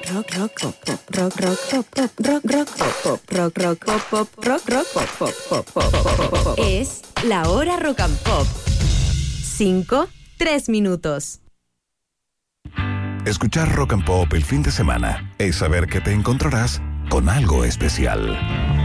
Es la hora rock and pop. 5, 3 minutos. Escuchar Rock and Pop el fin de semana es saber que te encontrarás con algo especial.